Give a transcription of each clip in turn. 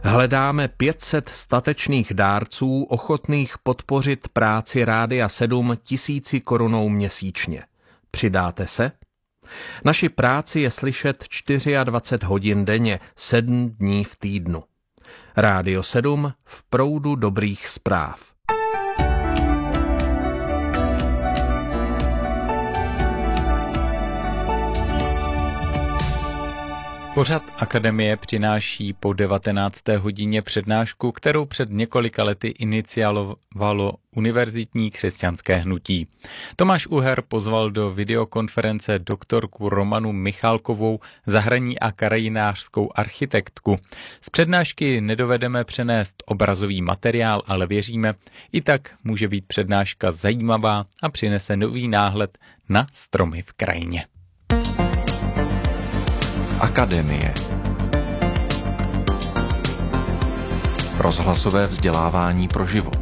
Hledáme 500 statečných dárců ochotných podpořit práci Rádia 7 1000 korunou měsíčně. Přidáte se? Naši práci je slyšet 24 hodin denně, 7 dní v týdnu. Rádio 7 v proudu dobrých zpráv. Pořad Akademie přináší po 19. hodině přednášku, kterou před několika lety iniciovalo Univerzitní křesťanské hnutí. Tomáš Uher pozval do videokonference doktorku Romanu Michálkovou, zahradní a krajinářskou architektku. Z přednášky nedovedeme přenést obrazový materiál, ale věříme, i tak může být přednáška zajímavá a přinese nový náhled na stromy v krajině. Akademie. Rozhlasové vzdělávání pro život.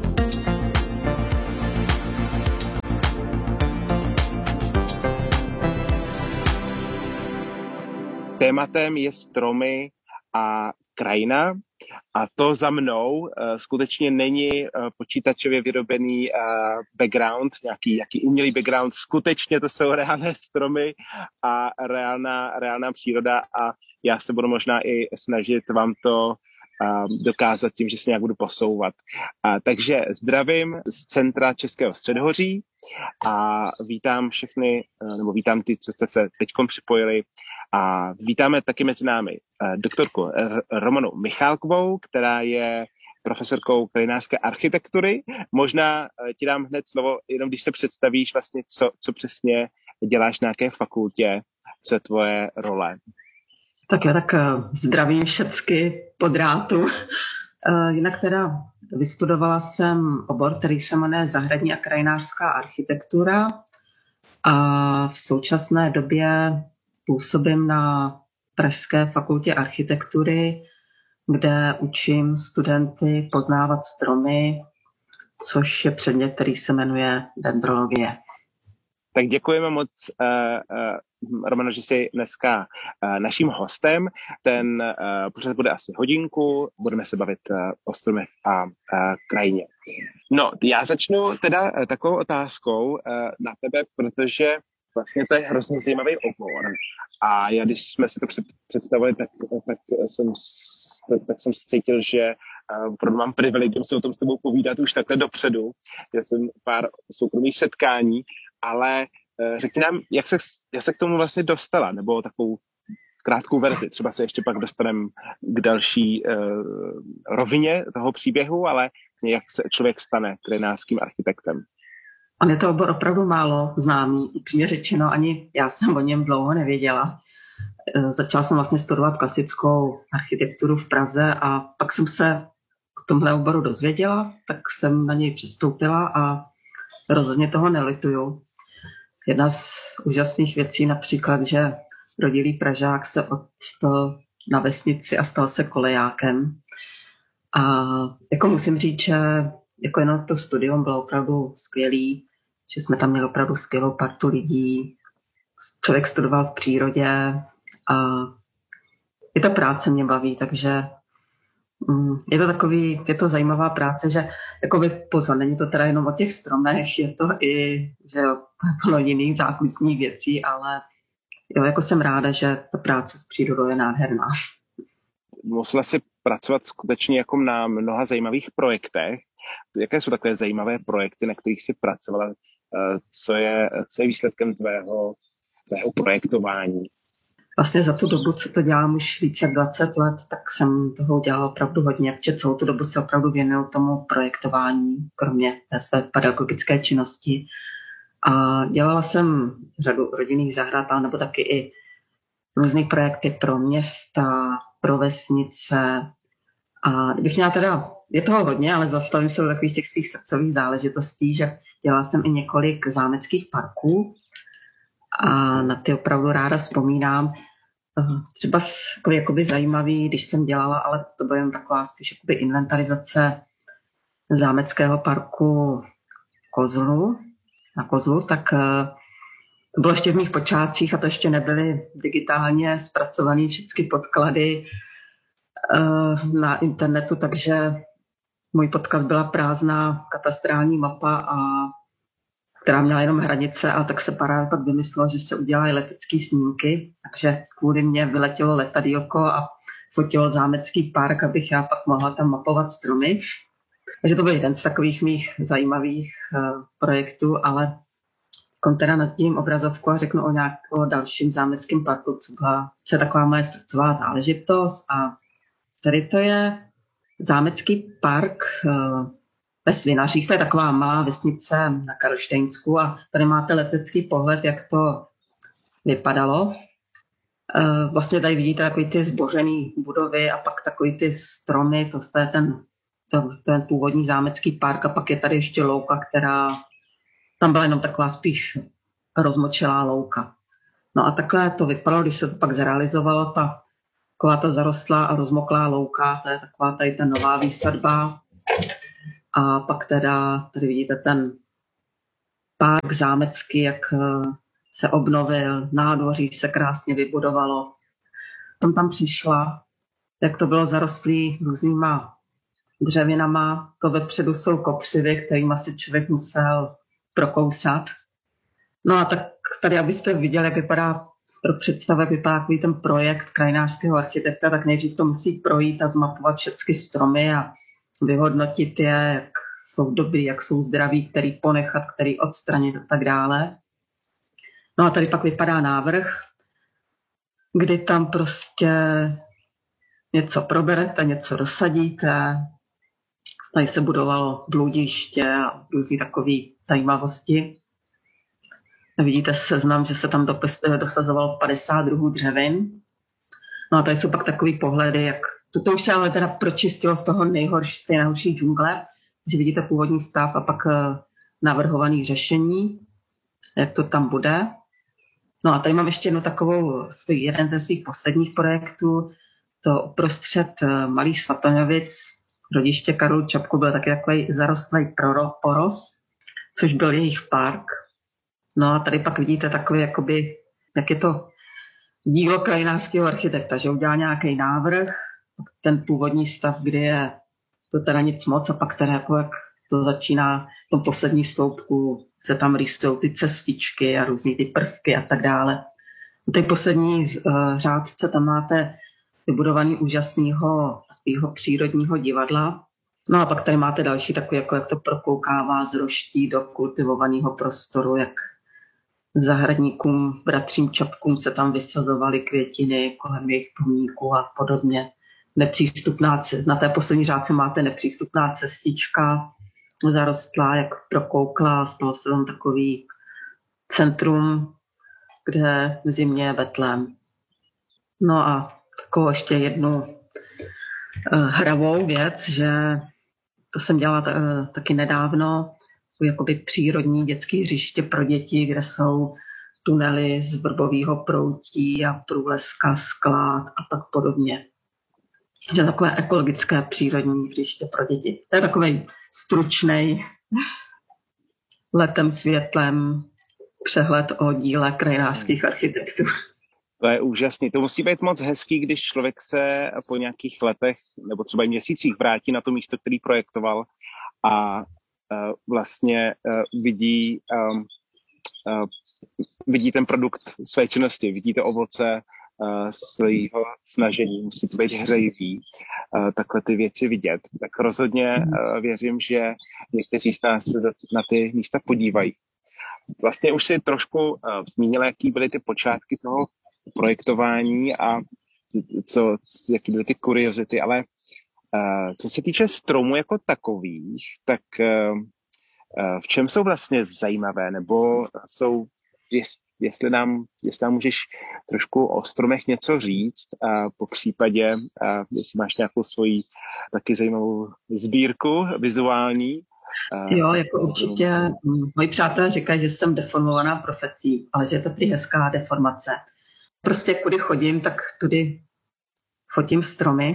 Tématem je stromy a krajina. A to za mnou skutečně není počítačově vyrobený background, nějaký umělý background. Skutečně to jsou reálné stromy a reálná příroda a já se budu možná i snažit vám to dokázat tím, že se nějak budu posouvat. Takže zdravím z centra Českého středohoří a vítám všechny, nebo vítám ty, co jste se teďkom připojili. A vítáme taky mezi námi doktorku Romanu Michálkovou, která je profesorkou krajinářské architektury. Možná ti dám hned slovo, jenom když se představíš vlastně, co přesně děláš na jaké fakultě, co je tvoje role. Tak zdravím všecky po drátu. Jinak teda vystudovala jsem obor, který se jmenuje zahradní a krajinářská architektura a v současné době působím na Pražské fakultě architektury, kde učím studenty poznávat stromy, což je předmět, který se jmenuje dendrologie. Tak děkujeme moc, Romano, že jsi dneska naším hostem. Ten pořad bude asi hodinku, budeme se bavit o stromech a krajině. No, já začnu teda takovou otázkou na tebe, protože vlastně to je hrozně zajímavý obor. A já, když jsme si to představili, tak jsem si cítil, že opravdu mám privilegium se o tom s tebou povídat už takhle dopředu. Já jsem pár soukromých setkání, ale řekni nám, jak se k tomu vlastně dostala, nebo takovou krátkou verzi. Třeba se ještě pak dostaneme k další rovině toho příběhu, ale jak se člověk stane krajinářským architektem. On je to obor opravdu málo známý, upřímně řečeno, ani já jsem o něm dlouho nevěděla. Začala jsem vlastně studovat klasickou architekturu v Praze a pak jsem se k tomhle oboru dozvěděla, tak jsem na něj přistoupila a rozhodně toho nelituju. Jedna z úžasných věcí například, že rodilý Pražák se odstal na vesnici a stal se kolejákem. A jako musím říct, že jako jenom to studium bylo opravdu skvělý, že jsme tam měli opravdu skvělou partu lidí. Člověk studoval v přírodě a i ta práce mě baví, takže je to zajímavá práce, že jakoby pozor, není to teda jenom o těch stromech, je to i, že plno jiných zákulisních věcí, ale jo, jako jsem ráda, že ta práce s přírodou je nádherná. Musela si pracovat skutečně jako na mnoha zajímavých projektech. Jaké jsou takové zajímavé projekty, na kterých jsi pracovala? Co je výsledkem tvého projektování? Vlastně za tu dobu, co to dělám už více jak 20 let, tak jsem toho udělala opravdu hodně, protože celou tu dobu se opravdu věnuju tomu projektování, kromě té své pedagogické činnosti. A dělala jsem řadu rodinných zahrad, nebo taky i různé projekty pro města, pro vesnice. A kdybych měla teda, je toho hodně, ale zastavím se do takových těch svých srdcových záležitostí, že dělala jsem i několik zámeckých parků a na ty opravdu ráda vzpomínám. Třeba jakoby zajímavý, když jsem dělala, ale to byla jen taková spíš jakoby inventarizace zámeckého parku na Kozlu, tak to bylo ještě v mých počátcích a to ještě nebyly digitálně zpracované všechny podklady. na internetu, takže můj podklad byla prázdná katastrální mapa, která měla jenom hranice, a tak se právě pak vymyslelo, že se udělají letecké snímky, takže kvůli mě vyletělo letadílko a fotilo zámecký park, abych já pak mohla tam mapovat stromy. Takže to byl jeden z takových mých zajímavých projektů, ale teda nasdílím obrazovku a řeknu o dalším zámeckém parku, co je taková moje srdcová záležitost. A tady to je zámecký park ve Svinařích, to je taková malá vesnice na Karlštejnsku, a tady máte letecký pohled, jak to vypadalo. Vlastně tady vidíte takový ty zbořený budovy a pak takový ty stromy, to je ten původní zámecký park, a pak je tady ještě louka, která tam byla jenom taková spíš rozmočilá louka. No a takhle to vypadalo, když se to pak zrealizovalo, taková ta zarostlá a rozmoklá louka, to je taková tady ta nová výsadba. A pak tady vidíte ten park zámecký, jak se obnovil, nádvoří se krásně vybudovalo. Jsem tam přišla, jak to bylo zarostlý různýma dřevinama, to vepředu jsou kopřivy, kterýma si člověk musel prokousat. No a tak tady, abyste viděli, jak vypadá pro představu, jak vypadá takový ten projekt krajinářského architekta, tak nejdřív to musí projít a zmapovat všechny stromy a vyhodnotit je, jak jsou dobrý, jak jsou zdraví, který ponechat, který odstranit a tak dále. No a tady pak vypadá návrh, kdy tam prostě něco proberete, něco dosadíte. Tady se budovalo bludiště a různý takové zajímavosti. Vidíte seznam, že se tam dosazovalo 50 druhů dřevin. No a tady jsou pak takový pohledy, jak to už se ale teda pročistilo z toho nejhorší džungle, že vidíte původní stav a pak navrhovaný řešení, jak to tam bude. No a tady mám ještě jeden ze svých posledních projektů, to uprostřed Malých Svatoňovic, rodiště Karlu Čapku, byl taky takový zarostlý porost, což byl jejich park. No a tady pak vidíte takový, jakoby, jak je to dílo krajinářského architekta, že udělá nějaký návrh, ten původní stav, kdy je to teda nic moc, a pak teda jako jak to začíná v tom poslední sloupku, se tam rýsují ty cestičky a různý ty prvky a tak dále. V té poslední řádce tam máte vybudovaný úžasného takového přírodního divadla. No a pak tady máte další takový, jako jak to prokoukává z roští do kultivovaného prostoru, jak zahradníkům, bratřím Čapkům se tam vysazovaly květiny kolem jejich pomníků a podobně. Na té poslední řádce máte nepřístupná cestička, zarostlá, jak prokoukla, stalo se tam takový centrum, kde v zimě je betlém. No a takovou ještě jednu hravou věc, že to jsem dělala taky nedávno, jakoby přírodní dětské hřiště pro děti, kde jsou tunely z vrbového proutí a průleska, sklad a tak podobně. Že takové ekologické přírodní hřiště pro děti. To je takový stručný letem světlem přehled o díle krajinářských architektů. To je úžasný. To musí být moc hezký, když člověk se po nějakých letech nebo třeba i měsících vrátí na to místo, který projektoval, a vlastně vidí ten produkt své činnosti, vidí to ovoce svého snažení, musí to být hřejivý, takhle ty věci vidět. Tak rozhodně věřím, že někteří z nás se na ty místa podívají. Vlastně už si trošku zmínila, jaký byly ty počátky toho projektování a jaký byly ty kuriozity, ale co se týče stromů jako takových, tak v čem jsou vlastně zajímavé, nebo jsou, jestli nám můžeš trošku o stromech něco říct, po případě, jestli máš nějakou svoji taky zajímavou sbírku vizuální. Jo, jako určitě. Moji přátelé říkají, že jsem deformovaná profesí, ale že je to prý hezká deformace. Prostě kudy chodím, tak tudy fotím stromy.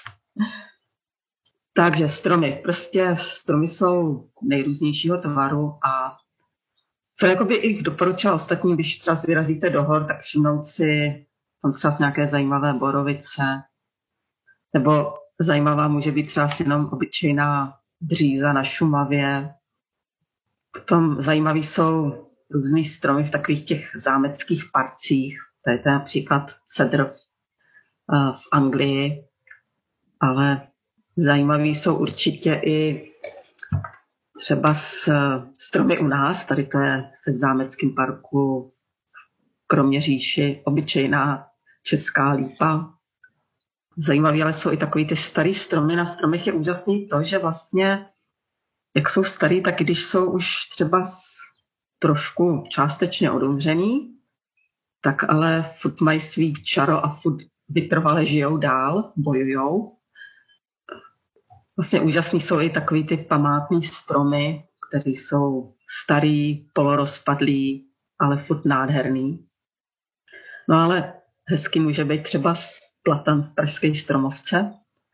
Takže stromy jsou nejrůznějšího tvaru, a co jakoby ich doporučila ostatním, když třeba vyrazíte do hor, tak všimnout si tam třeba nějaké zajímavé borovice, Nebo zajímavá může být třeba jenom obyčejná bříza na Šumavě. Potom zajímavý jsou různý stromy v takových těch zámeckých parcích. To je například cedr v Anglii, ale zajímavý jsou určitě i třeba stromy u nás. Tady to je se v zámeckém parku v Kroměříži obyčejná česká lípa. Zajímavý ale jsou i takový ty starý stromy. Na stromech je úžasný to, že vlastně jak jsou starý, tak když jsou už třeba trošku částečně odumřený, tak ale furt mají svý čaro a furt vytrvale žijou dál, bojujou. Vlastně úžasný jsou i takový ty památný stromy, které jsou starý, polorozpadlý, ale furt nádherný. No ale hezky může být třeba platan v pražské Stromovce.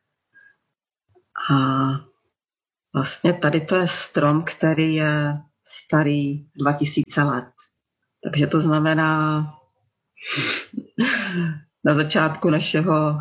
A vlastně tady to je strom, který je starý 2000 let. Takže to znamená na začátku našeho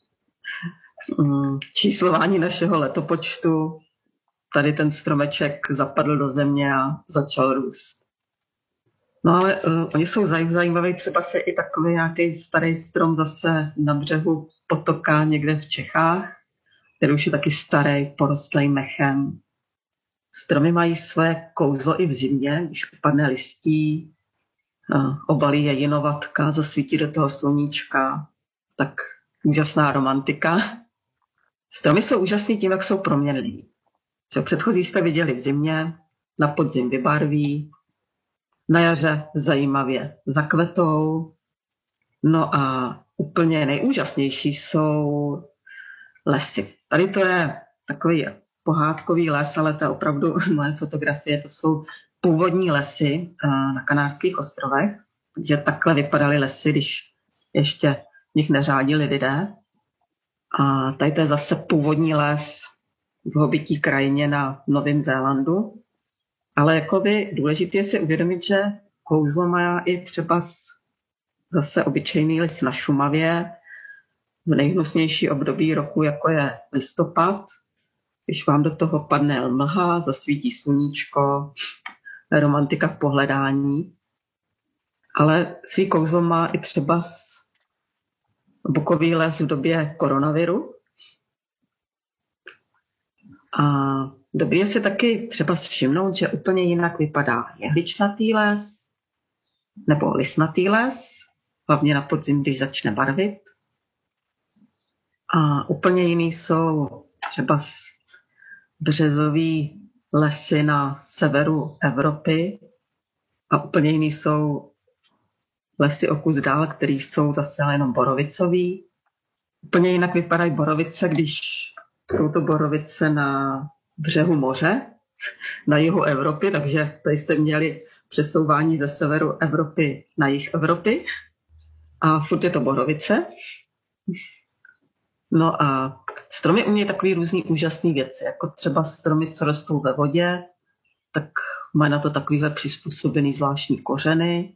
číslování našeho letopočtu tady ten stromeček zapadl do země a začal růst. No ale oni jsou zajímaví, třeba se i takový nějaký starý strom zase na břehu potoka někde v Čechách, který už je taky starý, porostlý mechem. Stromy mají své kouzlo i v zimě, když upadne listí, obalí je jinovatka, zasvítí do toho sluníčka, tak úžasná romantika. Stromy jsou úžasný tím, jak jsou proměnliví. Předchozí jste viděli v zimě, na podzim vybarví, na jaře zajímavě zakvetou. No a úplně nejúžasnější jsou lesy. Tady to je takový pohádkový les, ale to je opravdu moje fotografie. To jsou původní lesy na Kanárských ostrovech. Takže takhle vypadaly lesy, když ještě v nich neřádili lidé. A tady to je zase původní les v hobití krajině na Novém Zélandu. Ale jakoby důležité je si uvědomit, že kouzlo má i třeba zase obyčejný les na Šumavě v nejhnusnější období roku, jako je listopad, když vám do toho padne mlha, zasvítí sluníčko, romantika v pohledání. Ale svý kouzlo má i třeba bukový les v době koronaviru. A dobrý je si taky třeba všimnout, že úplně jinak vypadá jehličnatý les nebo listnatý les, hlavně na podzim, když začne barvit. A úplně jiný jsou třeba březový lesy na severu Evropy a úplně jiný jsou lesy o kus dál, které jsou zase jenom borovicový. Úplně jinak vypadají borovice, když jsou to borovice na břehu moře, na jihu Evropy, takže tady jste měli přesouvání ze severu Evropy na jih Evropy a furt je to borovice. No a stromy umějí takový různý úžasný věci, jako třeba stromy, co rostou ve vodě, tak mají na to takovýhle přizpůsobený zvláštní kořeny.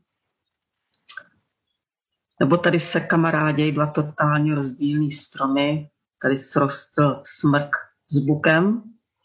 Nebo tady se kamarádějí dva totálně rozdílný stromy. Tady srostl smrk s bukem.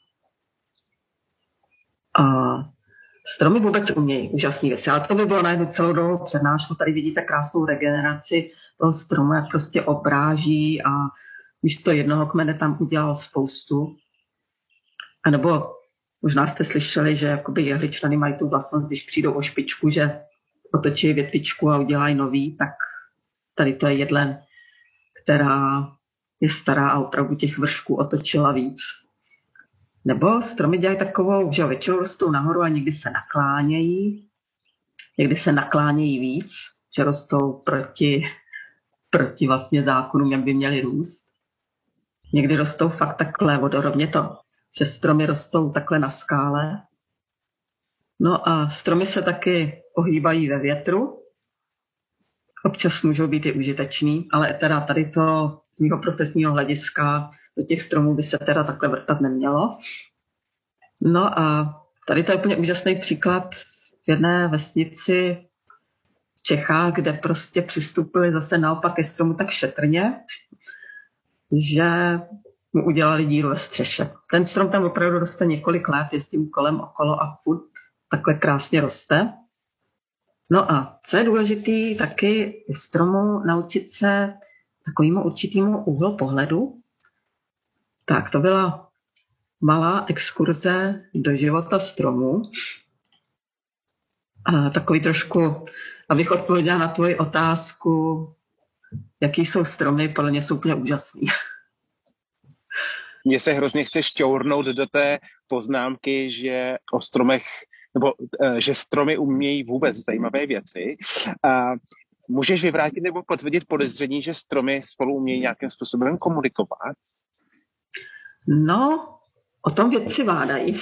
A stromy vůbec umějí úžasné věci, ale to by bylo na jednu celou dlouhou přednášku. Tady vidíte krásnou regeneraci toho stromu, jak prostě obráží a místo jednoho kmene tam udělal spoustu. A nebo možná jste slyšeli, že jakoby jehličnany mají tu vlastnost, když přijdou o špičku, že otočí větvičku a udělají nový, tak tady to je jedlen, která je stará a opravdu těch vršků otočila víc. Nebo stromy dělají takovou, že většinou rostou nahoru a někdy se naklánějí. Někdy se naklánějí víc, že rostou proti vlastně zákonům, jak by měly růst. Někdy rostou fakt takhle vodorovně to, že stromy rostou takhle na skále. No a stromy se taky ohýbají ve větru. Občas můžou být i užitečný, ale teda tady to z mého profesního hlediska do těch stromů by se teda takhle vrtat nemělo. No a tady to je úplně úžasný příklad v jedné vesnici v Čechách, kde prostě přistupili zase naopak ke stromu tak šetrně. že mu udělali díru ve střeše. Ten strom tam opravdu roste několik let, jezdím kolem okolo a furt takhle krásně roste. No a co je důležitý, taky u stromu naučit se takovému určitému úhlu pohledu. Tak to byla malá exkurze do života stromu. A takový trošku, abych odpověděla na tvoji otázku, jaký jsou stromy, podle mě jsou úplně úžasný. Mně se hrozně chce šťournout do té poznámky, že o stromech, nebo že stromy umějí vůbec zajímavé věci. A můžeš vyvrátit nebo potvrdit podezření, že stromy spolu umějí nějakým způsobem komunikovat? No, o tom vědci bádají.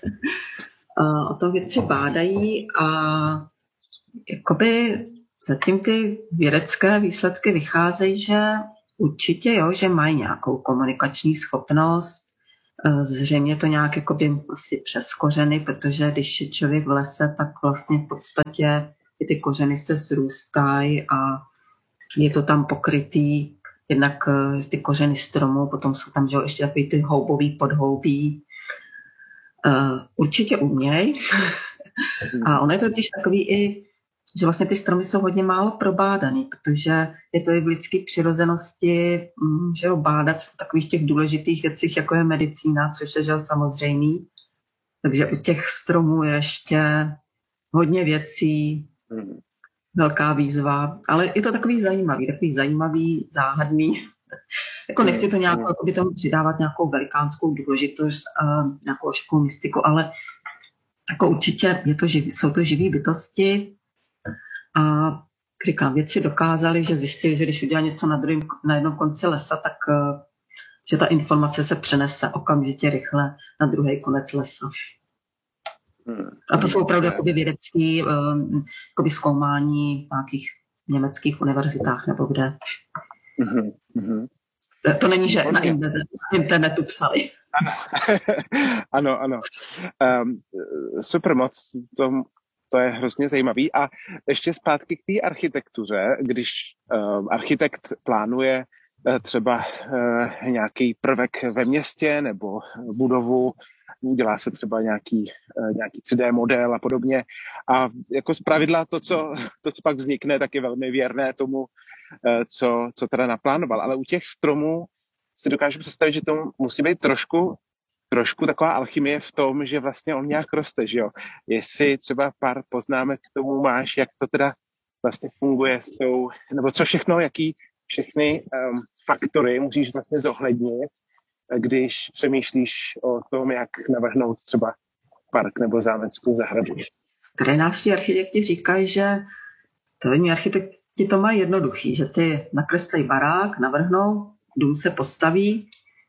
A jakoby zatím ty vědecké výsledky vycházejí, že určitě jo, že mají nějakou komunikační schopnost. Zřejmě to nějak jakoby asi přes kořeny, protože když je člověk v lese, tak vlastně v podstatě ty kořeny se srůstají a je to tam pokrytý jednak ty kořeny stromů, potom jsou tam že ještě takový ty houbový podhoubí. Určitě uměj. A ono je to totiž takový i, že vlastně ty stromy jsou hodně málo probádaný, protože je to i v lidské přirozenosti, že jo, bádat v takových těch důležitých věcích, jako je medicína, což je že samozřejmý. Takže u těch stromů je ještě hodně věcí, velká výzva, ale je to takový zajímavý, záhadný. Jako nechci to nějak jako by tomu přidávat nějakou velikánskou důležitost, nějakou oškou mystiku, ale jako určitě jsou to živý bytosti a říkám, vědci dokázali, že zjistili, že když udělá něco na jednom konci lesa, tak že ta informace se přenese okamžitě rychle na druhý konec lesa. A to jsou opravdu jakoby vědecký jakoby zkoumání v nějakých německých univerzitách nebo kde. To není, že na internetu psali. Ano. Super moc, to je hrozně zajímavý. A ještě zpátky k té architektuře, když architekt plánuje třeba nějaký prvek ve městě nebo budovu, udělá se třeba nějaký 3D model a podobně. A jako zpravidla to, co pak vznikne, tak je velmi věrné tomu, co teda naplánoval. Ale u těch stromů si dokážu představit, že to musí být trošku taková alchymie v tom, že vlastně on nějak roste, že jo. Jestli třeba pár poznámek k tomu máš, jak to teda vlastně funguje s tou, nebo co všechny faktory musíš vlastně zohlednit, když přemýšlíš o tom, jak navrhnout třeba park nebo zámeckou zahradu. Krajinářští architekti říkají, že stavební architekti to mají jednoduchý, že ty nakreslí barák, navrhnou, dům se postaví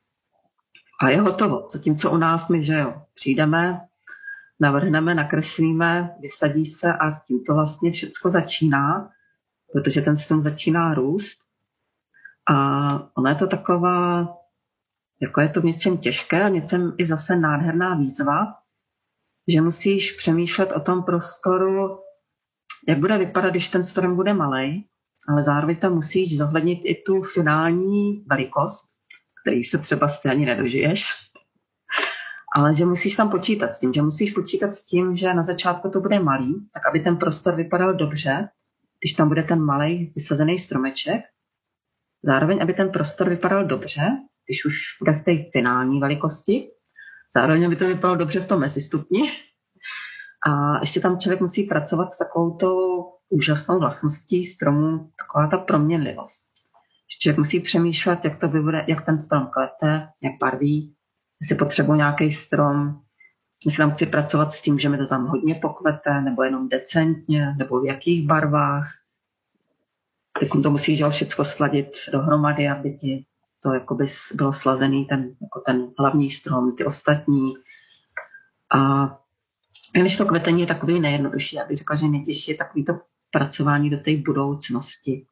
a je hotovo. Zatímco u nás my, že jo, přijdeme, navrhneme, nakreslíme, vysadí se a tím to vlastně všecko začíná, protože ten strom začíná růst. A ona je to taková, jako je to v něčem těžké a něčem i zase nádherná výzva, že musíš přemýšlet o tom prostoru, jak bude vypadat, když ten strom bude malej, ale zároveň tam musíš zohlednit i tu finální velikost, který se třeba ani nedožiješ, ale že musíš tam počítat s tím, že musíš počítat s tím, že na začátku to bude malý, tak aby ten prostor vypadal dobře, když tam bude ten malej vysazený stromeček, zároveň aby ten prostor vypadal dobře, když už bude v té finální velikosti, zároveň aby to vypadalo dobře v tom mezistupni. A ještě tam člověk musí pracovat s takovouto úžasnou vlastností stromu, taková ta proměnlivost. Člověk musí přemýšlet, jak to bude, jak ten strom kvete, jak barví, jestli potřebuji nějaký strom, jestli tam chci pracovat s tím, že mi to tam hodně pokvete, nebo jenom decentně, nebo v jakých barvách. Teď to musíš všechno sladit dohromady, aby ti to jakoby bylo slazený, ten hlavní strom, ty ostatní. A když to kvetení je takový nejjednodušší, abych řekla, že nejtěžší je takový to pracování do té budoucnosti.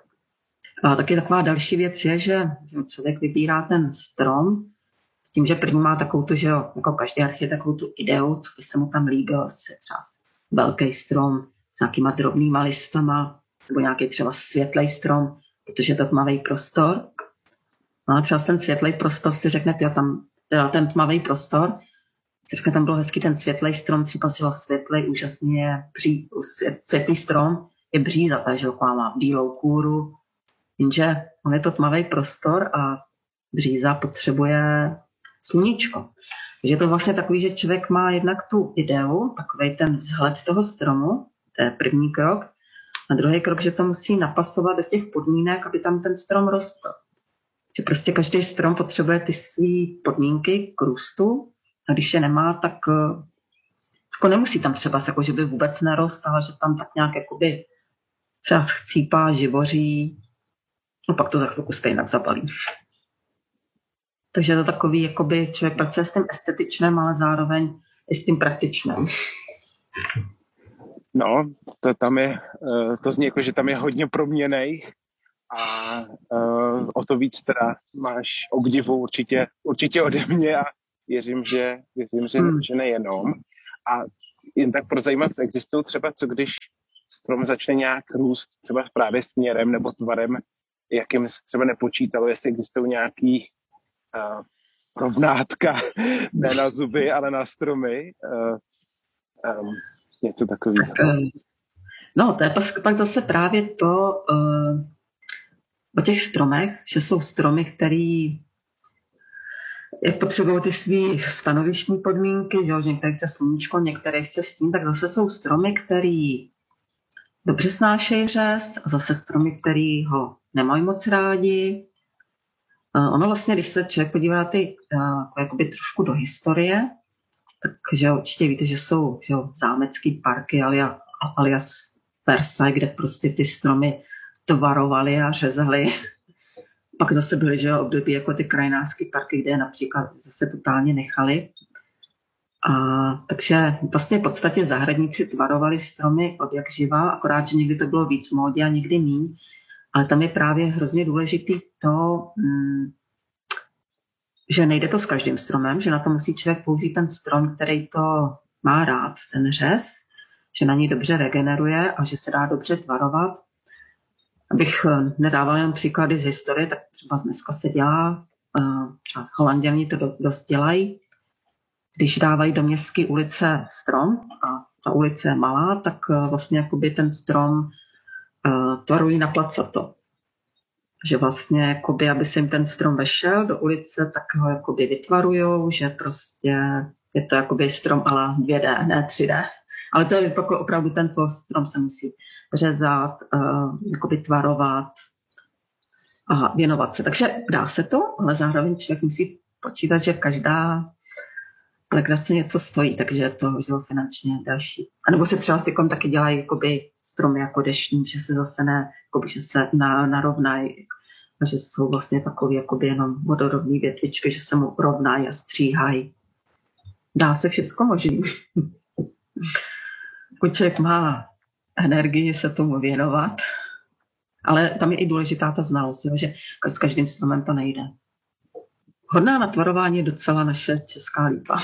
A taky taková další věc je, že člověk vybírá ten strom s tím, že první má takovou tu, že jo, jako každý architekt, takovou tu ideu, co by se mu tam líbilo, asi třeba velký strom s nějakýma drobnýma listama, nebo nějaký třeba světlej strom, protože je to tmavý prostor. No a třeba ten světlej prostor si řekne, ten tmavý prostor, si řekne, tam byl hezký ten světlej strom, třeba světlej, úžasně je světlý strom, je bříza, takže má bílou kůru, jenže on je to tmavý prostor a bříza potřebuje sluníčko. Takže je to vlastně takový, že člověk má jednak tu ideu, takovej ten vzhled toho stromu, to je první krok, a druhý krok, že to musí napasovat do těch podmínek, aby tam ten strom rostl. Že prostě každý strom potřebuje ty své podmínky k růstu a když je nemá, tak jako nemusí tam třeba jako, že by vůbec nerost, ale že tam tak nějak jakoby třeba chcípá, živoří, no pak to za chvilku stejně zabalí. Takže je to takový, jakoby člověk pracuje s tím estetičným, ale zároveň i s tím praktičným. No, to zní jako, že tam je hodně proměnnej a o to víc teda máš obdivu určitě ode mě a věřím, že nejenom. A jen tak pro zajímavost, existují třeba, co když strom začne nějak růst třeba právě směrem nebo tvarem, jakým se třeba nepočítalo, jestli existují nějaký rovnátka, ne na zuby, ale na stromy. Něco takového. No, to je pak zase právě to o těch stromech, že jsou stromy, které potřebují ty svý stanovištní podmínky, že některé chce sluníčko, některé chce stín, tak zase jsou stromy, které dobře snášejí řez a zase stromy, které ho nemají moc rádi. Ono vlastně, když se člověk podívá na ty jakoby trošku do historie, takže určitě víte, že jsou zámecký parky alias Versailles, kde prostě ty stromy tvarovali a řezali. Pak zase byly, že období jako ty krajinářské parky, kde je například zase totálně nechali. Takže vlastně v podstatě zahradníci tvarovali stromy od jak živa, akorát, že někdy to bylo víc v módě a někdy míň. Ale tam je právě hrozně důležitý to, že nejde to s každým stromem, že na to musí člověk použít ten strom, který to má rád, ten řez, že na něj dobře regeneruje a že se dá dobře tvarovat. Abych nedávala jenom příklady z historie, tak třeba dneska se dělá, třeba Holanděni to dost dělají, když dávají do městské ulice strom a ta ulice je malá, tak vlastně jakoby ten strom tvarují na placato. Že vlastně, jakoby, aby se jim ten strom vešel do ulice, tak ho jakoby vytvarujou, že prostě je to jakoby strom a la 2D, ne 3D. Ale to je opravdu ten strom se musí řezat, jakoby tvarovat a věnovat se. Takže dá se to, ale zároveň člověk musí počítat, že každá legrace něco stojí, takže je to finančně další. A nebo se třeba s tykom taky dělají jakoby stromy jako deštní, že se zase jakoby, že se narovnají, a že jsou vlastně takový jakoby jenom vodorovný větvičky, že se mu rovnají a stříhají. Dá se všecko možný. Pokud člověk má energii se tomu věnovat, ale tam je i důležitá ta znalost, že s každým stromem to nejde. Hodná na tvarování je docela naše česká lípa.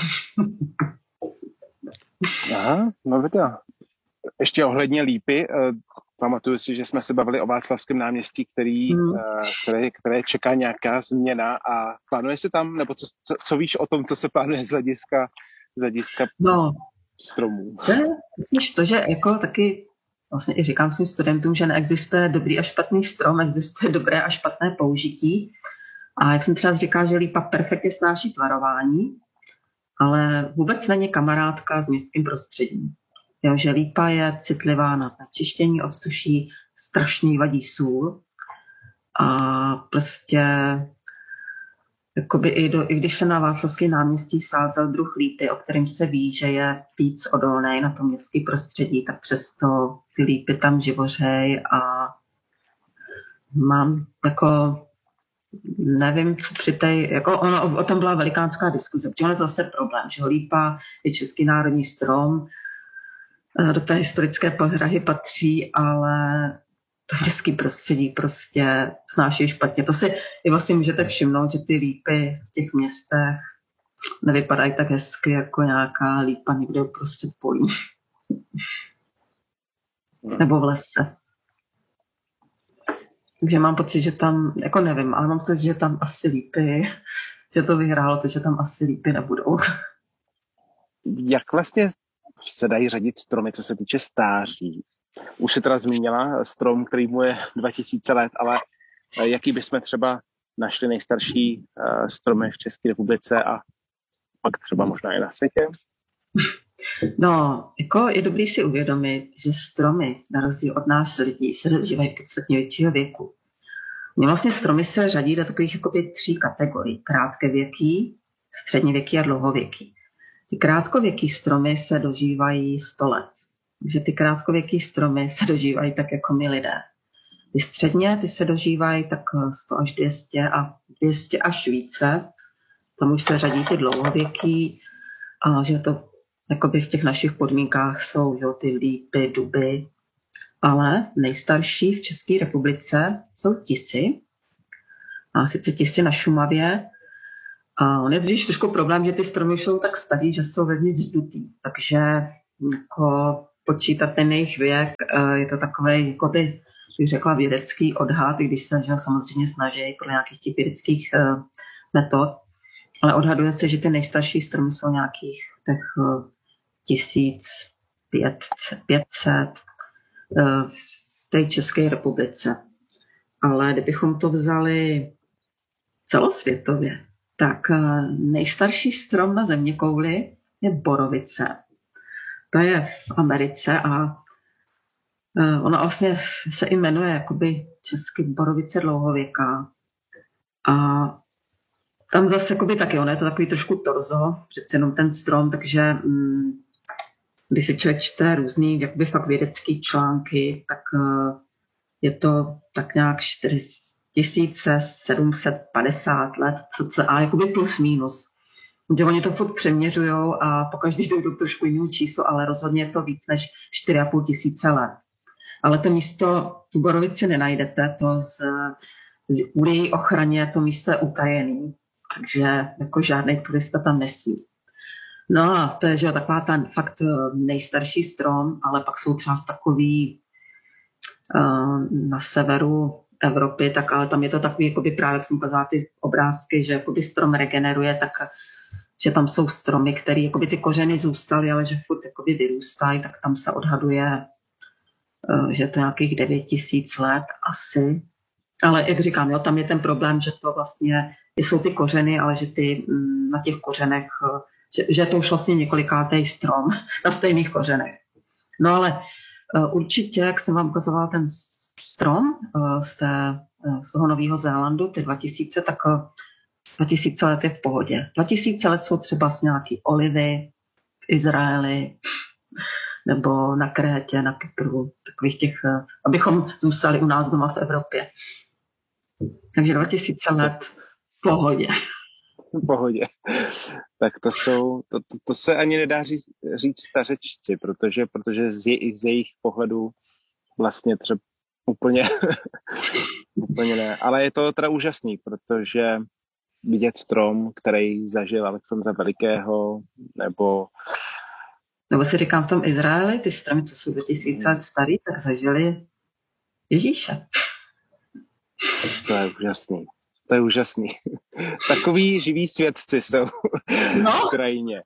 Aha, no videa. Ještě ohledně lípy, pamatuju si, že jsme se bavili o Václavském náměstí, které čeká nějaká změna a plánuje se tam, nebo co víš o tom, co se plánuje z hlediska stromů? To, že jako taky vlastně i říkám svým studentům, že neexistuje dobrý a špatný strom, existuje dobré a špatné použití. A jak jsem třeba říkala, že lípa perfektně snáší tvarování, ale vůbec není kamarádka s městským prostředím. Jo, že lípa je citlivá na znečištění ovzduší, strašně vadí sůl a prostě jakoby i když se na Václavském náměstí sázel druh lípy, o kterém se ví, že je víc odolný na to městské prostředí, tak přesto ty lípy tam živořej a mám jako nevím, co při té, jako o tom byla velikánská diskuze, protože je zase problém, že lípa je český národní strom, do té historické podrahy patří, ale to městské prostředí prostě snáší špatně. To si i vlastně můžete všimnout, že ty lípy v těch městech nevypadají tak hezky jako nějaká lípa někde prostě v polí. Nebo v lese. Takže mám pocit, že tam, jako nevím, ale mám pocit, že tam asi lípy, že to vyhrálo to, že tam asi lípy nebudou. Jak vlastně se dají řadit stromy, co se týče stáří? Už si teda zmínila strom, který mu je 2000 let, ale jaký bychom třeba našli nejstarší stromy v České republice a pak třeba možná i na světě? No, jako je dobrý si uvědomit, že stromy, na rozdíl od nás lidí, se dožívají podstatně většího věku. Vlastně stromy se řadí do takových jakoby 3 kategorií. Krátkověký, středněvěký a dlouhověký. Ty krátkověký stromy se dožívají 100 let. Takže ty krátkověký stromy se dožívají tak jako my lidé. Ty středně, ty se dožívají tak 100 až 200 a 200 až více. Tam už se řadí ty dlouhověký a že to jakoby v těch našich podmínkách jsou že, ty lípy, duby. Ale nejstarší v České republice jsou tisy. A sice tisy na Šumavě. A on je totiž trošku problém, že ty stromy už jsou tak starý, že jsou vevnitř dutý. Takže jako počítat ten jejich věk je to takovej, jako bych řekla, vědecký odhad, i když se že samozřejmě snaží podle nějakých těch vědeckých metod. Ale odhaduje se, že ty nejstarší stromy jsou nějakých těch 1500 v té České republice. Ale kdybychom to vzali celosvětově, tak nejstarší strom na zeměkouli je borovice. To je v Americe a ona vlastně se i jmenuje jakoby česky borovice dlouhověká. A tam zase jakoby taky, ono je to takový trošku torzo, přece jenom ten strom, takže když si člověk čte různý jakoby fakt vědecký články, tak je to tak nějak 4750 let, a jakoby plus minus. Že oni to furt přeměřujou a pokaždý dojdou trošku jinou číslo, ale rozhodně je to víc než 4500 let. Ale to místo v Borovici nenajdete, to kvůli její ochraně to místo je utajený, takže jako žádný turista tam nesmí. No a to je že taková ta fakt nejstarší strom, ale pak jsou třeba takový na severu Evropy, tak ale tam je to takový, jakoby právě, jak jsem ukázala ty obrázky, že jakoby strom regeneruje, tak že tam jsou stromy, které jakoby ty kořeny zůstaly, ale že furt jakoby vyrůstají, tak tam se odhaduje, že to nějakých 9000 let asi. Ale jak říkám, jo, tam je ten problém, že to vlastně jsou ty kořeny, ale že ty na těch kořenech, že to už vlastně několikátej strom na stejných kořenech. No ale určitě, jak jsem vám ukazovala ten strom z toho Nového Zélandu, ty 2000, tak 2000 let je v pohodě. 2000 let jsou třeba z nějaký olivy v Izraeli nebo na Krétě, na Kypru, takových těch, abychom zůstali u nás doma v Evropě. Takže 2000 let v pohodě. V pohodě. Tak to se ani nedá říct stařečci, protože z jejich pohledu vlastně třeba úplně ne. Ale je to teda úžasný, protože vidět strom, který zažil Alexandra Velikého, nebo si říkám v tom Izraeli, ty stromy, co jsou 2000 let starý, tak zažili Ježíše. To je úžasný. To je úžasný. Takový živí svědci jsou v krajině.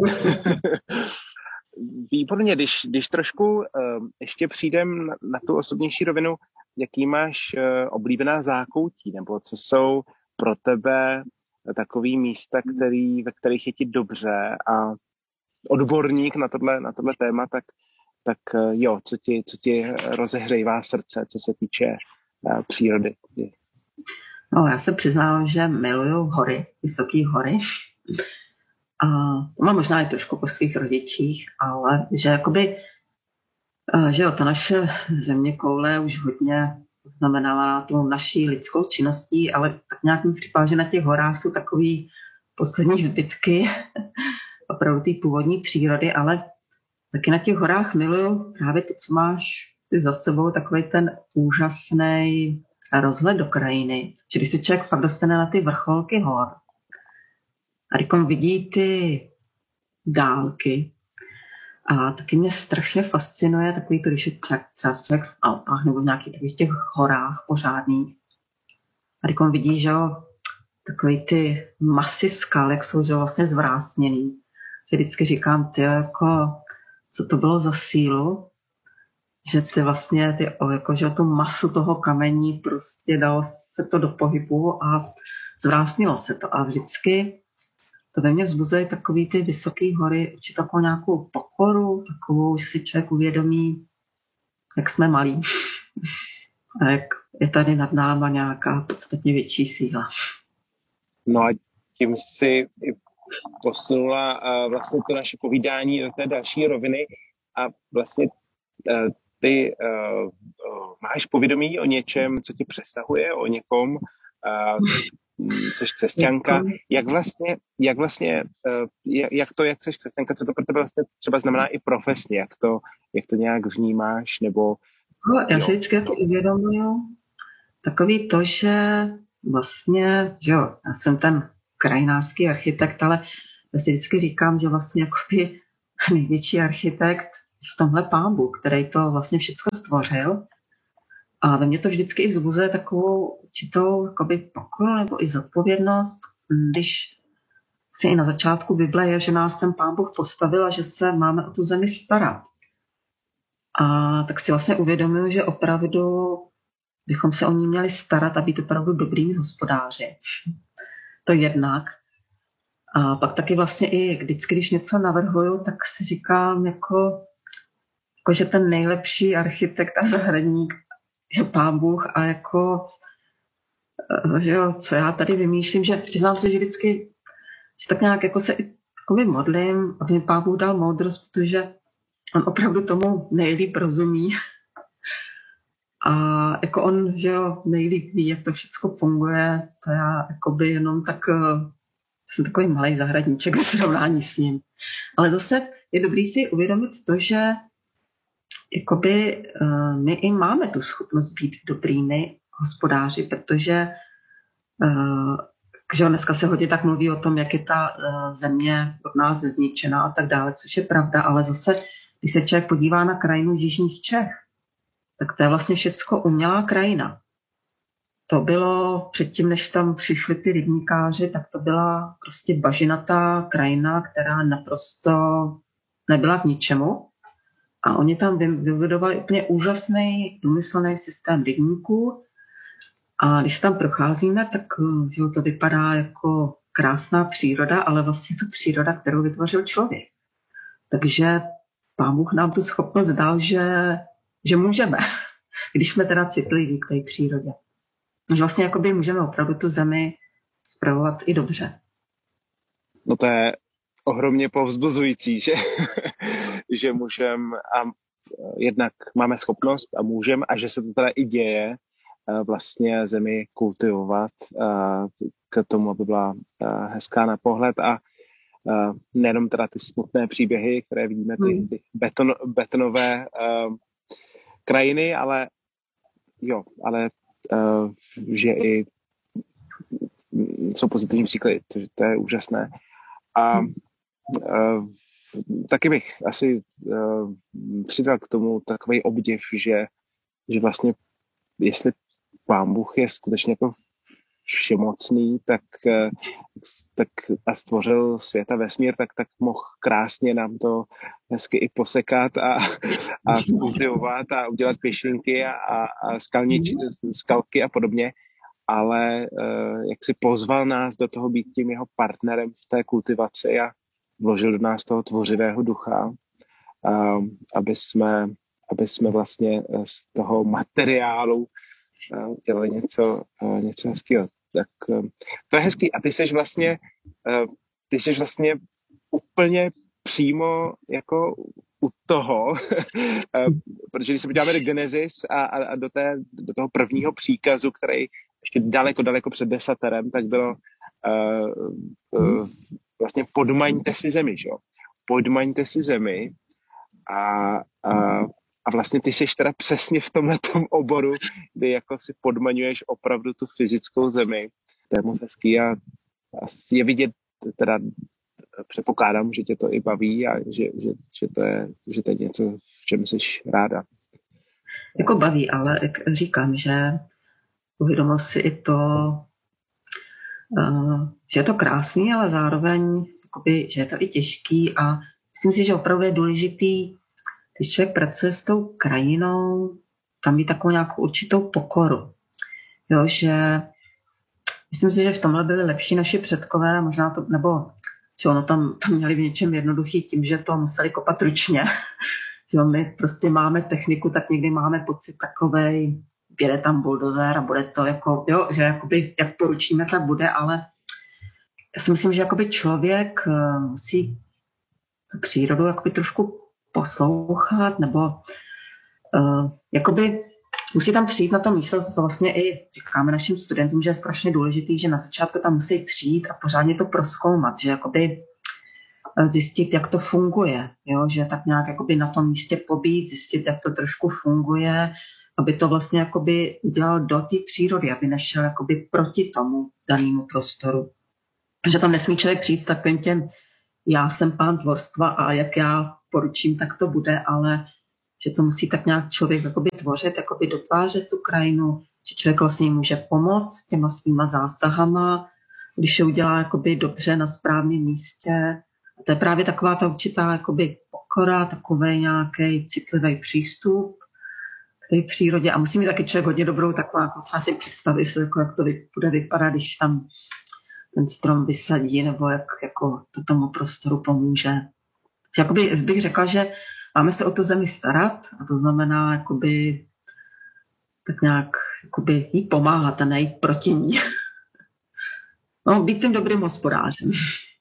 Výborně, když trošku ještě přijdem na tu osobnější rovinu, jaký máš oblíbená zákoutí, nebo co jsou pro tebe takový místa, ve kterých je ti dobře a odborník na tohle téma, tak jo, co ti rozehřejvá srdce, co se týče přírody. No, já se přiznám, že miluju hory, vysoké hory. A to mám možná i trošku po svých rodičích, ale že jakoby, že jo, ta naše zeměkoule už hodně znamenala tou naší lidskou činností, ale tak nějak mi připadá, že na těch horách jsou takový poslední zbytky opravdu té původní přírody, ale taky na těch horách miluju právě to, co máš ty za sebou, takový ten úžasný rozhled do krajiny. Že když se člověk fakt dostane na ty vrcholky hor a když vidí ty dálky A taky mě strašně fascinuje takový to, když je třeba člověk v Alpách nebo v nějakých takových těch horách pořádných. A když on vidí, že jo, takový ty masy skal, jak jsou že jo, vlastně zvrásněný. Si vždycky říkám, ty jako, co to bylo za sílu, že ty vlastně jako, že tu masu toho kamení prostě dalo se to do pohybu a zvrásnilo se to. A vždycky to ve mně vzbuzuje takový ty vysoké hory, určitě takovou nějakou pokoru, takovou, že si člověk uvědomí, jak jsme malí. A jak je tady nad náma nějaká podstatně větší síla. No a tím si posunula vlastně to naše povídání do té další roviny a vlastně ty máš povědomí o něčem, co tě přesahuje, o někom, jsi křesťanka, jak jsi křesťanka, co to pro tebe vlastně třeba znamená i profesně, jak to nějak vnímáš, nebo... No, já si vždycky jako uvědomuju takový to, že vlastně, že jo, já jsem ten krajinářský architekt, ale já si vždycky říkám, že vlastně jakoby největší architekt v tomhle Pán Bůh, který to vlastně všechno stvořil. A ve mně to vždycky i vzbuzuje takovou určitou jakoby pokoru nebo i zodpovědnost, když si i na začátku Bible je, že nás sem Pán Bůh postavil a že se máme o tu zemi starat. A tak si vlastně uvědomuji, že opravdu bychom se o ní měli starat a být opravdu dobrými hospodáři. To jednak. A pak taky vlastně i vždycky, když něco navrhuju, tak si říkám, jako že ten nejlepší architekt a zahradník je Pán Bůh a jako, že jo, co já tady vymýšlím, že přiznám se, že vždycky, že tak nějak jako se jako modlím, aby mi Pán Bůh dal moudrost, protože on opravdu tomu nejlíp rozumí. A jako on, že jo, nejlíp ví, jak to všechno funguje, to já jakoby jenom tak, jsem takový malý zahradníček ve srovnání s ním. Ale zase je dobrý si uvědomit to, že jakoby my i máme tu schopnost být dobrými hospodáři, protože že dneska se hodně tak mluví o tom, jak je ta země od nás zničená a tak dále, což je pravda, ale zase, když se člověk podívá na krajinu jižních Čech, tak to je vlastně všecko umělá krajina. To bylo předtím, než tam přišli ty rybníkáři, tak to byla prostě bažinatá krajina, která naprosto nebyla k ničemu. A oni tam vybudovali úplně úžasný, domyslený systém rybníků. A když tam procházíme, tak jo, to vypadá jako krásná příroda, ale vlastně to příroda, kterou vytvořil člověk. Takže Pán Bůh nám tu schopnost dal, že můžeme, když jsme teda citliví k té přírodě. Že vlastně jakoby můžeme opravdu tu zemi spravovat i dobře. No to je ohromně povzbuzující, že můžeme a jednak máme schopnost a můžeme a že se to teda i děje vlastně zemi kultivovat k tomu, aby byla hezká na pohled a nejenom teda ty smutné příběhy, které vidíme, ty betonové krajiny, ale že i jsou pozitivní příklady, to je úžasné. A taky bych asi přidal k tomu takový obdiv, že vlastně jestli Pán Bůh je skutečně jako všemocný, tak a stvořil svět a vesmír, tak mohl krásně nám to hezky i posekat a kultivovat a udělat pěšinky a skalky a podobně, ale jak si pozval nás do toho být tím jeho partnerem v té kultivaci a vložil do nás toho tvořivého ducha, aby jsme vlastně z toho materiálu dělali něco hezkého. Tak to je hezký. A ty jsi vlastně úplně přímo jako u toho, protože když se podíváme do Genesis a do toho prvního příkazu, který ještě daleko před desaterem, tak bylo vlastně podmaňte si zemi, že jo? Podmaňte si zemi a vlastně ty jsi teda přesně v tomhletom oboru, kdy jako si podmaňuješ opravdu tu fyzickou zemi. To je moc hezký a je vidět teda předpokládám, že tě to i baví a že to je něco, v čem jsi ráda. Jako baví, ale jak říkám, že uvědomil si i to, že je to krásný, ale zároveň jakoby, že je to i těžký a myslím si, že opravdu je důležitý, když člověk pracuje s tou krajinou, tam mít takovou nějakou určitou pokoru. Jo, že myslím si, že v tomhle byli lepší naši předkové, možná to, nebo že ono tam měli v něčem jednoduchý tím, že to museli kopat ručně. Jo, my prostě máme techniku, tak někdy máme pocit takovej, jede tam buldozer a bude to jako, jo, že jakoby, jak poručíme, tak bude, ale já si myslím, že jakoby člověk musí tu přírodu jakoby trošku poslouchat, nebo jakoby musí tam přijít na to místo, co vlastně i říkáme našim studentům, že je strašně důležitý, že na začátku tam musí přijít a pořádně to prozkoumat, že jakoby zjistit, jak to funguje, jo? Že tak nějak jakoby na tom místě pobít, zjistit, jak to trošku funguje, aby to vlastně jakoby udělal do té přírody, aby nešel jakoby proti tomu danému prostoru. Že tam nesmí člověk přijít s takovým těm, já jsem pán tvorstva a jak já poručím, tak to bude, ale že to musí tak nějak člověk jakoby tvořit, jakoby dotvářet tu krajinu, že člověk vlastně může pomoct těma svýma zásahama, když je udělá jakoby dobře na správném místě. A to je právě taková ta určitá jakoby pokora, takový nějaký citlivý přístup k té přírodě. A musí mít taky člověk hodně dobrou takovou, jako třeba si představit, jako jak to bude vypadat, když tam ten strom vysadí, nebo jak jako to tomu prostoru pomůže. Jakoby bych řekla, že máme se o tu zemi starat a to znamená jakoby tak nějak jakoby jí pomáhat a nejít proti ní. No, být tím dobrým hospodářem.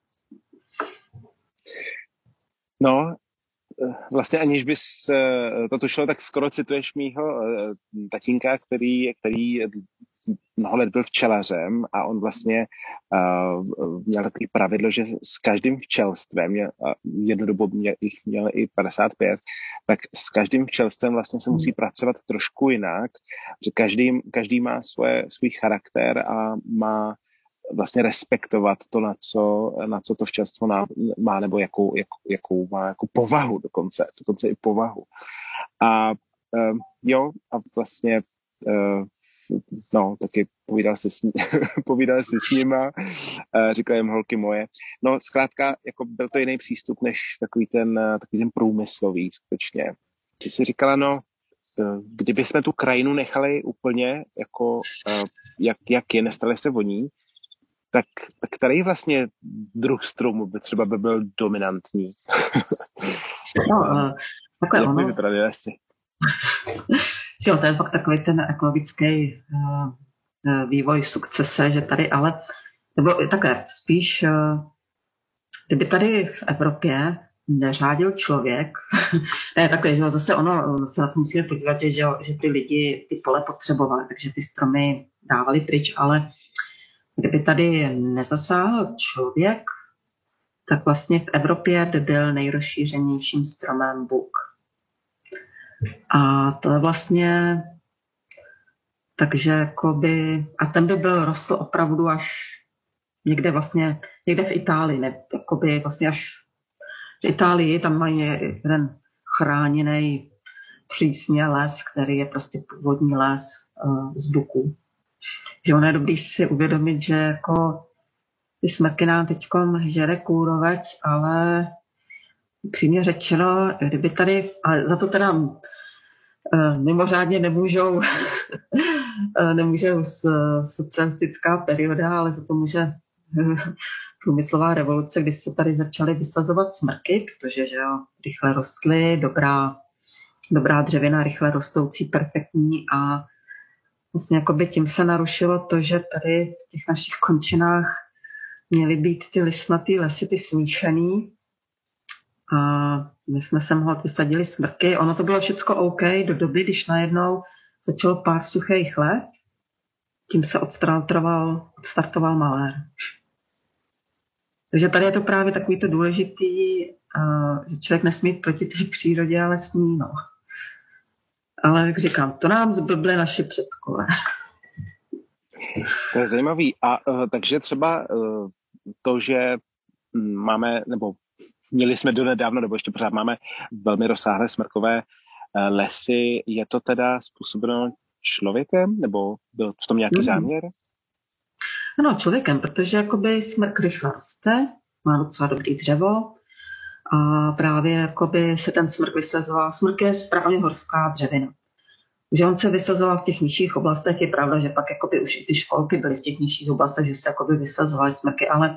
No, vlastně aniž bys to tušil, tak skoro cituješ mýho tatínka, který mnoho let byl včelařem a on vlastně měl takový pravidlo, že s každým včelstvem, jednu dobu měl i 55, tak s každým včelstvem vlastně se musí pracovat trošku jinak, že každý má svůj charakter a má vlastně respektovat to, na co to včelstvo má, nebo jakou má jako povahu dokonce i povahu. A jo, a vlastně no, taky povídal si s nima, říkal jim holky moje. No, zkrátka, jako byl to jiný přístup, než takový ten průmyslový, skutečně. Ty jsi říkala, no, kdyby jsme tu krajinu nechali úplně, jako, jak je, nestali se voní, tak který vlastně druh stromu by třeba byl dominantní? No, takhle jak by ono... vypadaly lesy? Jo, to je pak takový ten ekologický vývoj sukcese, že tady ale, nebo takhle, spíš, kdyby tady v Evropě neřádil člověk, ne, takhle, že zase ono, se na to musíme podívat, že ty lidi ty pole potřebovali, takže ty stromy dávali pryč, ale kdyby tady nezasáhl člověk, tak vlastně v Evropě by byl nejrozšířenějším stromem buk. A to je vlastně, takže jakoby, a ten by byl rostl opravdu až někde v Itálii, ne, jakoby vlastně až v Itálii, tam mají jeden chráněný přísně les, který je prostě původní les z buků. Že ono je dobrý si uvědomit, že jako ty smrky nám teďkom žere kůrovec, ale přímě řečeno, kdyby tady, ale za to teda mimořádně nemůžou socialistická perioda, ale za to může průmyslová revoluce, kdy se tady začaly vysazovat smrky, protože že jo, rychle rostly, dobrá dřevina, rychle rostoucí, perfektní a vlastně jakoby tím se narušilo to, že tady v těch našich končinách měly být ty listnatý lesy, ty smíšený. A my jsme sem vysadili smrky. Ono to bylo všecko OK do doby, když najednou začalo pár suchých let. Tím se odstartoval malér. Takže tady je to právě takový to důležitý, že člověk nesmí jít proti té přírodě, ale s ní, no. Ale jak říkám, to nám zblbly naši předkové. To je zajímavý. A takže třeba to, že máme, nebo měli jsme donedávno, nebo ještě pořád máme velmi rozsáhlé smrkové lesy. Je to teda způsobeno člověkem, nebo byl v tom nějaký záměr? Ano, člověkem, protože jakoby smrk rychle roste, má docela dobrý dřevo a právě jakoby se ten smrk vysazoval. Smrk je správně horská dřevina. Že on se vysazoval v těch nižších oblastech, je pravda, že pak jakoby už i ty školky byly v těch nižších oblastech, že se jakoby vysazovaly smrky, ale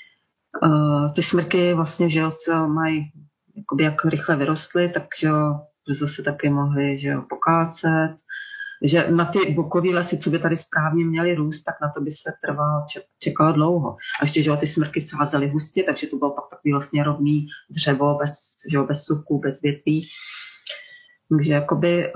ty smrky vlastně, že jo, se mají, jakoby jak rychle vyrostly, tak že jo, se taky mohly, že jo, pokácet, že na ty bokové lesy, co by tady správně měly růst, tak na to by se čekalo dlouho. A ještě, že jo, ty smrky sázely hustě, takže to bylo pak takový vlastně rovný dřevo, bez suků, bez větví. Takže jakoby,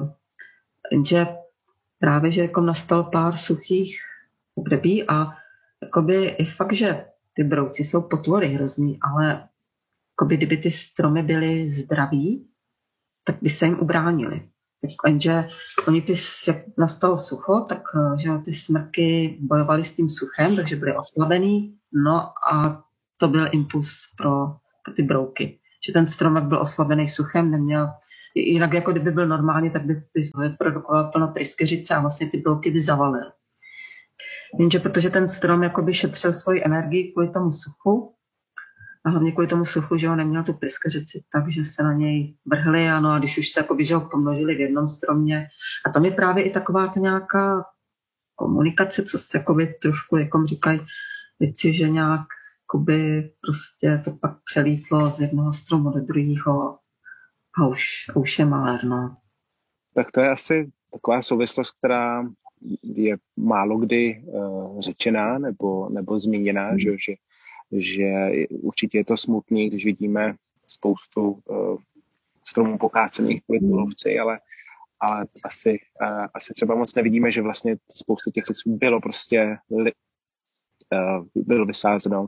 že právě, že jako nastal pár suchých období a jakoby i fakt, že ty brouci jsou potvory hrozný, ale jakoby, kdyby ty stromy byly zdraví, tak by se jim ubránili. Jenže oni jak nastalo sucho, tak že ty smrky bojovaly s tím suchem, takže byly oslabený, no a to byl impuls pro ty brouky. Že ten stromek byl oslabený suchem, neměl, jinak jako kdyby byl normálně, tak by produkoval plno pryskyřice a vlastně ty brouky by zavalil. Jenže protože ten strom jakoby šetřil svoji energii kvůli tomu suchu, a hlavně kvůli tomu suchu, že ho neměl tu pryskyřici, takže se na něj vrhli a když už se jakoby, že ho pomnožili v jednom stromě. A tam je právě i taková ta nějaká komunikace, co se jakoby trošku, jako říkají věci, že nějak jakoby, prostě to pak přelítlo z jednoho stromu do druhého a už je malér, no. Tak to je asi taková souvislost, která je málo kdy řečená nebo zmíněná, že určitě je to smutný, když vidíme spoustu stromů pokácených kvůli kůrovci, ale asi třeba moc nevidíme, že vlastně spoustu těch lesů bylo prostě bylo vysázeno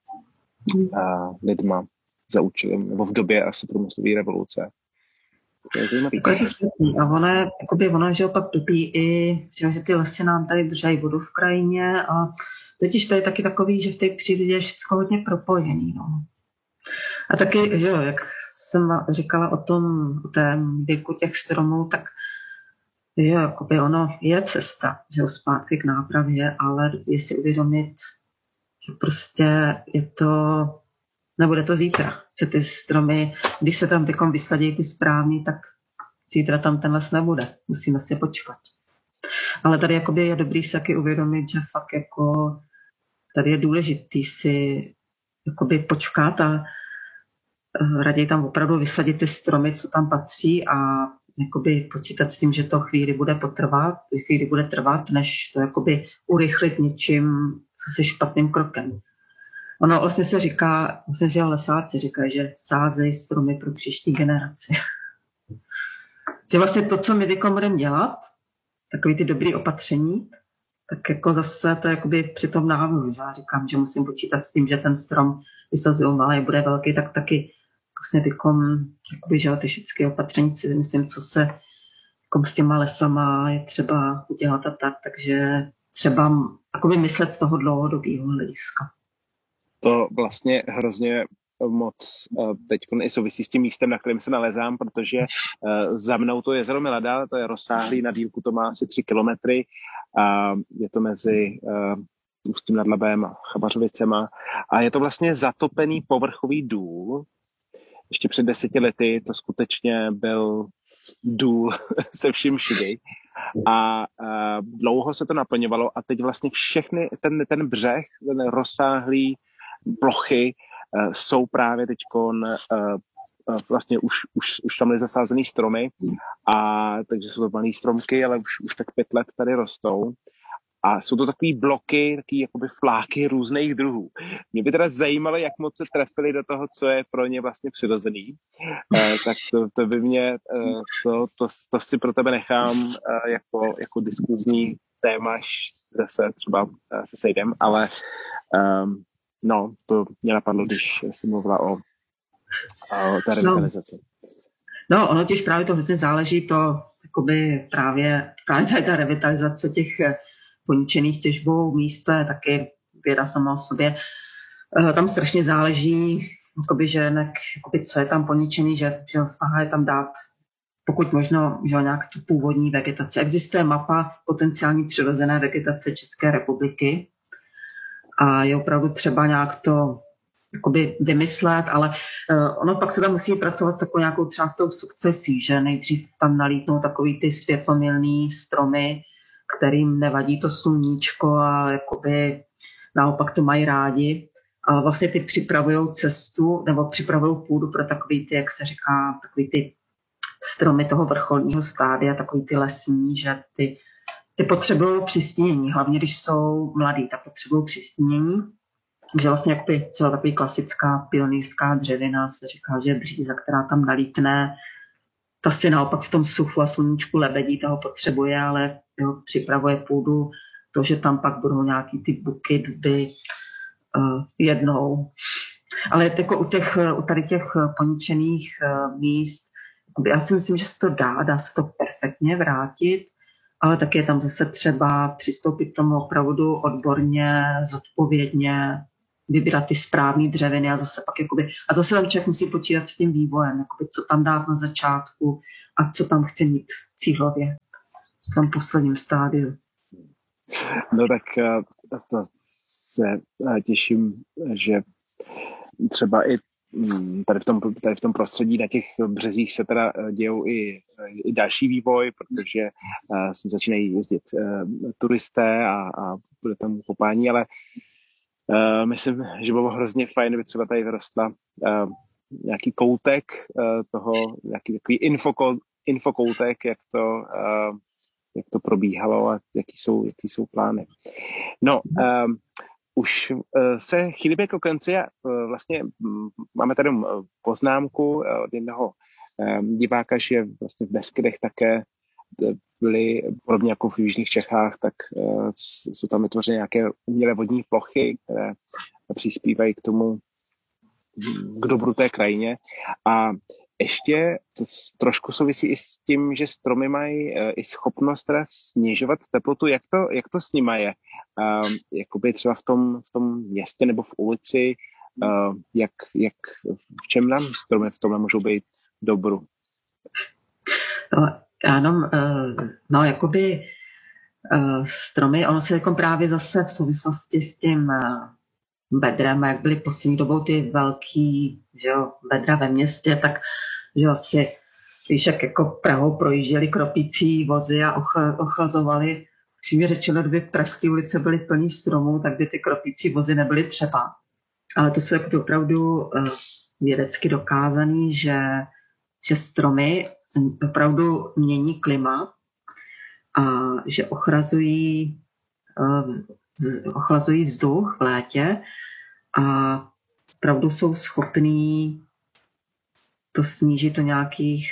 lidma za účelem, nebo v době asi průmyslové revoluce. To je zajímavý. A ono, že opak tupí i, že ty lesy nám tady držají vodu v krajině a totiž to je taky takový, že v té přírodě je všechno hodně propojený. No. A taky, že jo, jak jsem říkala o tém věku těch stromů, tak jo, jakoby ono je cesta, že jo, zpátky k nápravě, ale je si uvědomit, že prostě je to, nebude to zítra, že ty stromy, když se tam tykom vysadí ty správný, tak zítra tam ten les nebude, musíme si počkat. Ale tady jakoby je dobrý se taky uvědomit, že fakt jako tady je důležitý si jakoby počkat a raději tam opravdu vysadit ty stromy, co tam patří a jakoby počítat s tím, že to chvíli bude trvat, než to jakoby urychlit něčím, co se špatným krokem. Ono vlastně se říká, že lesáci říkají, že sázejí stromy pro příští generaci. Že vlastně to, co my teďka budeme dělat, takový ty dobrý opatření, tak jako zase to je jakoby při tom návrhu, že já říkám, že musím počítat s tím, že ten strom vysazují malý, bude velký, tak taky vlastně tykom, jakoby, že ty všechny opatření si myslím, co se jako s těma lesama je třeba udělat a tak, takže třeba jakoby myslet z toho dlouhodobého hlediska. To vlastně hrozně moc teď i souvisí s tím místem, na kterém se nalezám, protože za mnou to jezero Milada, to je rozsáhlý, na dílku to má asi 3 kilometry a je to mezi Ústím nad Labem a Chabařovicema a je to vlastně zatopený povrchový důl. Ještě před 10 lety to skutečně byl důl se vším všudy a dlouho se to naplňovalo a teď vlastně všechny, ten břeh, ten rozsáhlý plochy jsou právě teďkon vlastně už tam byly zasázený stromy a takže jsou to malý stromky, ale už tak 5 let tady rostou a jsou to takový bloky, takový jakoby fláky různých druhů. Mě by teda zajímalo, jak moc se trefili do toho, co je pro ně vlastně přirozený, tak to by mě, to si pro tebe nechám jako diskuzní téma, až se třeba se sejdem, ale no, to mě napadlo, když jsi mluvila o té revitalizaci. No, ono těž právě to vlastně záleží, to jakoby právě tady ta revitalizace těch poničených těžbou míst, je taky věda sama o sobě. Tam strašně záleží, jakoby, že jakoby, co je tam poničený, že snaha je tam dát pokud možno nějak tu původní vegetaci. Existuje mapa potenciální přirozené vegetace České republiky a je opravdu třeba nějak to jakoby vymyslet, ale ono pak se tam musí pracovat s takovou nějakou třeba s tou sukcesí, že nejdřív tam nalítnou takový ty světlomilný stromy, kterým nevadí to sluníčko a jakoby naopak to mají rádi. A vlastně ty připravují cestu nebo připravují půdu pro takový ty, jak se říká, takový ty stromy toho vrcholního stádia, takový ty lesní, že ty potřebují přistínění, hlavně když jsou mladí, tak potřebují přistínění. Takže vlastně jakoby třeba takový klasická pionýrská dřevina, se říká, že je bříza, která tam nalítne, ta si naopak v tom suchu a sluníčku lebedí, toho potřebuje, ale jo, připravuje půdu, to, že tam pak budou nějaký ty buky, duby jednou. Ale jako u tady těch poničených míst, já si myslím, že se to dá se to perfektně vrátit, ale tak je tam zase třeba přistoupit k tomu opravdu odborně, zodpovědně, vybírat ty správné dřeviny a zase pak jakoby, a zase tam člověk musí počítat s tím vývojem, jakoby, co tam dát na začátku a co tam chce mít cílově v tom posledním stádiu. No tak to se těším, že třeba i tady v tom prostředí na těch březích se teda dějou i další vývoj, protože sem začínají jezdit turisté a bude tam kopání, ale myslím, že bylo hrozně fajn, kdyby třeba tady vyrostla nějaký koutek toho, nějaký takový infokoutek, jak to probíhalo a jaký jsou plány. No, už se chýlíme k konci a vlastně máme tady poznámku od jednoho diváka, že vlastně v Beskydech také byly, podobně jako v jižních Čechách, tak jsou tam vytvořeny nějaké umělé vodní plochy, které přispívají k tomu, k dobru té krajině. A ještě to trošku souvisí i s tím, že stromy mají i schopnost teda snižovat teplotu. Jak to s nima je? Jakoby třeba v tom městě nebo v ulici, v čem nám stromy v tomhle můžou být dobru? No, jakoby stromy, ono se jako právě zase v souvislosti s tím bedrem, jak byly poslední dobou ty velký, že jo, bedra ve městě, tak že asi, když jak jako Prahou projížděli kropící vozy a ochlazovali, přímě řečeno, kdyby pražské ulice byly plný stromů, tak by ty kropící vozy nebyly třeba. Ale to jsou jako opravdu vědecky dokázaný, že stromy opravdu mění klima a že ochlazují vzduch v létě a opravdu jsou schopní to snížit do nějakých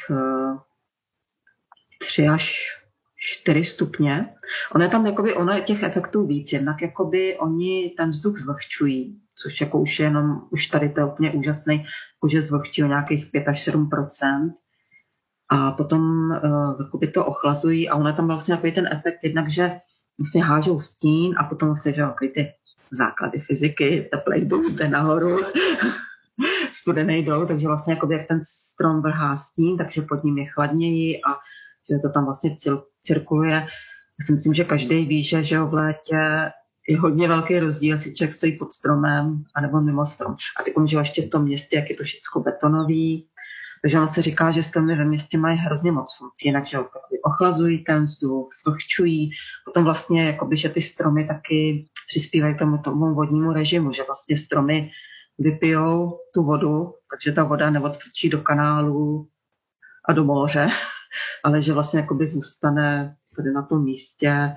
3 až 4 stupně. Ono je těch efektů víc, jednak jakoby oni ten vzduch zvlhčují, což jako už tady to je úplně úžasný, že zvlhčí o nějakých 5 až 7%. A potom jakoby to ochlazují a ono je tam vlastně takový ten efekt, jednak, že vlastně hážou stín a potom vlastně, že ty základy fyziky, teplej vzduch zde nahoru, studený dolů, takže vlastně jakoby jak ten strom vrhá stín, takže pod ním je chladněji a že to tam vlastně cirkuluje. Já si myslím, že každý ví, že v létě je hodně velký rozdíl, jestli člověk stojí pod stromem anebo mimo strom. A teď že ještě v tom městě, jak je to všechno betonový, takže on se říká, že stromy ve městě mají hrozně moc funkcí, jinak že ochlazují ten vzduch, zvlhčují, potom vlastně jakoby, že ty stromy taky přispívají k tomu vodnímu režimu, že vlastně stromy vypijou tu vodu, takže ta voda neodfrčí do kanálu a do moře, ale že vlastně jakoby zůstane tady na tom místě.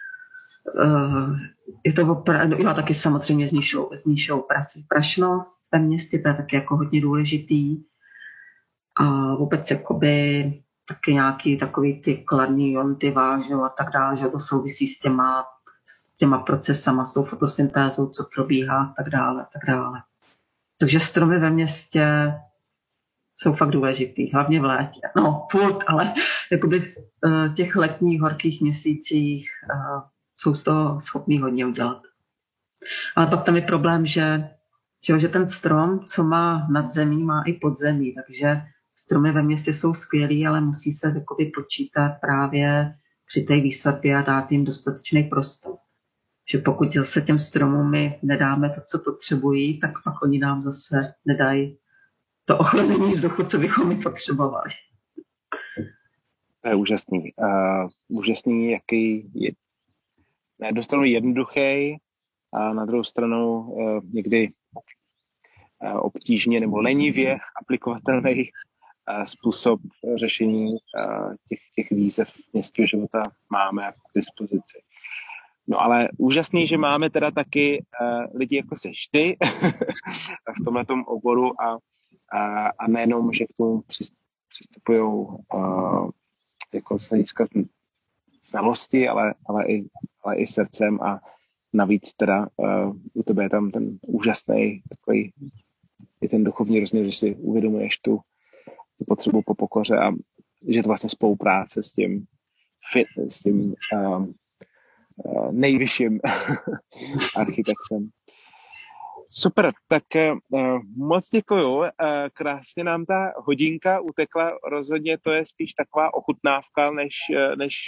Je to opravdu, taky samozřejmě znišou prašnost ve městě, to je taky jako hodně důležitý. A vůbec jakoby taky nějaký takový ty kladný ionty vážou a tak dále, že to souvisí s těma procesama, s tou fotosyntézou, co probíhá a tak dále. Takže stromy ve městě jsou fakt důležitý, hlavně v létě. No, furt, ale jakoby v těch letních horkých měsících jsou z toho schopný hodně udělat. Ale pak tam je problém, že že ten strom, co má nad zemí, má i pod zemí, takže stromy ve městě jsou skvělý, ale musí se jakoby počítat právě při té výsadbě a dát jim dostatečný prostor. Že pokud zase těm stromům my nedáme to, co potřebují, tak pak oni nám zase nedají to ochlazení vzduchu, co bychom mi potřebovali. To je úžasný. Úžasný, jaký je na jednu stranu jednoduchý a na druhou stranu někdy obtížně nebo lenivě aplikovatelný způsob řešení těch výzev městského života máme k dispozici. No ale úžasný, že máme teda taky lidi jako seš ty v tomhletom oboru a nejenom, že k tomu přistupují jako z hlediska znalosti, ale i srdcem a navíc teda u tebe je tam ten úžasný takový i ten duchovní rozměr, že si uvědomuješ tu potřebu po pokoře a že to vlastně spolupráce s tím nejvyšším architektem. Super, tak moc děkuju. Krásně nám ta hodinka utekla. Rozhodně to je spíš taková ochutnávka, než